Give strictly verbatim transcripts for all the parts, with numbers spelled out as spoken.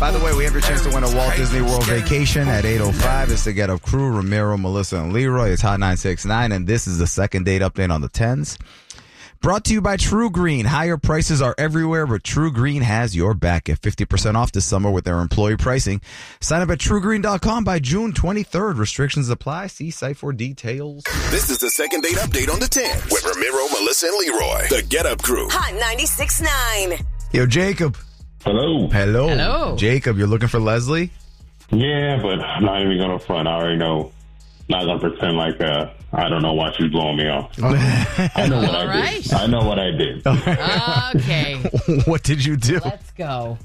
By the way, we have your chance to win a Walt Disney World vacation at eight oh five. It's the Get Up crew, Ramiro, Melissa, and Leroy. It's Hot nine six nine, and this is the second date update on the tens. Brought to you by True Green. Higher prices are everywhere, but True Green has your back. Get fifty percent off this summer with their employee pricing. Sign up at true green dot com by June twenty-third. Restrictions apply. See site for details. This is the second date update on the tens with Ramiro, Melissa, and Leroy. The Get Up crew. Hot ninety-six point nine. Yo, Jacob. Hello. Hello. Hello. Jacob, you're looking for Leslie? Yeah, but I'm not even going to front. I already know. Not going to pretend like uh, I don't know why she's blowing me off. I know what All I right. did. I know what I did. Okay. What did you do? Let's go.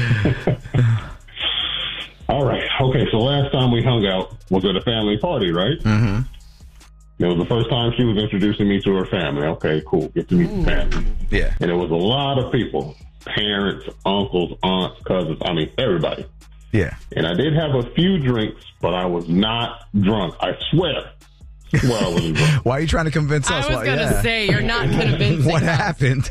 All right. Okay, so last time we hung out was at a family party, right? Mm-hmm. It was the first time she was introducing me to her family. Okay, cool. Get to meet the family. Yeah. And it was a lot of people. Parents, uncles, aunts, cousins. I mean, everybody. Yeah. And I did have a few drinks, but I was not drunk. I swear. I swear I wasn't drunk. Why are you trying to convince I us? was Why- going to yeah. say, you're not convincing What us. happened?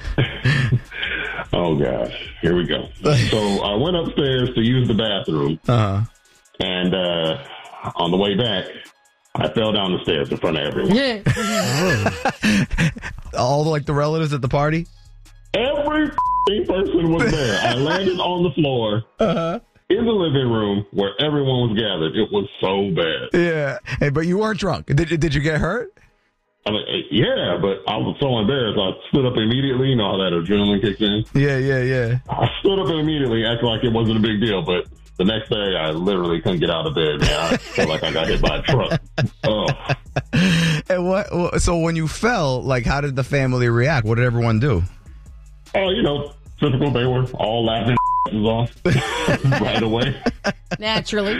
Oh, gosh. Here we go. So I went upstairs to use the bathroom. Uh-huh. And uh, on the way back, I fell down the stairs in front of everyone. All the, like the relatives at the party? Every f***ing person was there. I landed on the floor Uh-huh. in the living room where everyone was gathered. It was so bad. Yeah. Hey, but you weren't drunk. Did, did you get hurt? I mean, yeah, but I was so embarrassed. I stood up immediately. You know how that adrenaline kicks in? Yeah, yeah, yeah. I stood up immediately, acting like it wasn't a big deal, but the next day, I literally couldn't get out of bed, man. I felt like I got hit by a truck. Oh. And what? So when you fell, like, how did the family react? What did everyone do? Oh, you know, typical. They were all laughing off right away. Naturally.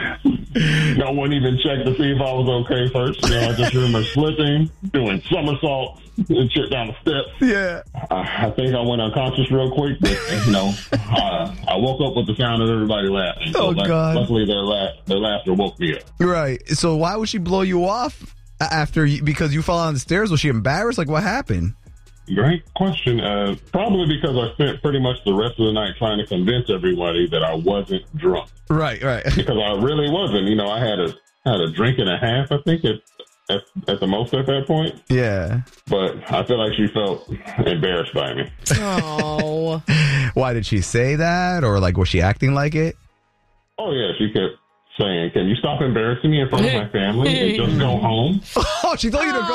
No one even checked to see if I was okay first. You know, I just remember slipping, doing somersaults, and shit down the steps. Yeah. I, I think I went unconscious real quick, but, you know, uh, I woke up with the sound of everybody laughing. So Oh, like, God. Luckily, their, laugh, their laughter woke me up. Right. So why would she blow you off after you, because you fell down the stairs? Was she embarrassed? Like, what happened? Great question. Uh, probably because I spent pretty much the rest of the night trying to convince everybody that I wasn't drunk. Right, right. Because I really wasn't. You know, I had a had a drink and a half, I think, at, at, at the most at that point. Yeah. But I feel like she felt embarrassed by me. Oh. Why did she say that? Or, like, was she acting like it? Oh, yeah, she kept saying, can you stop embarrassing me in front of my family and just go home? Oh, she told you to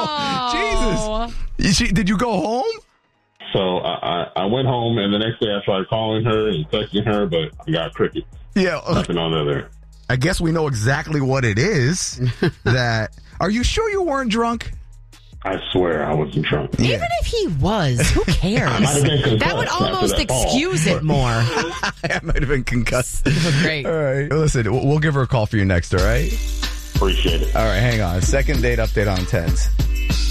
go. Jesus. She, did you go home? So I, I, I went home, and the next day I tried calling her and texting her, but I got cricket. Yeah. Nothing on there. I guess we know exactly what it is. That. Are you sure you weren't drunk? I swear I wasn't drunk. Even if he was, who cares? I might have been concussed That would after almost that fall, excuse but- it more. I might have been concussed. Great. All right. Listen, we'll we'll give her a call for you next, all right? Appreciate it. All right, hang on. Second date update on tens.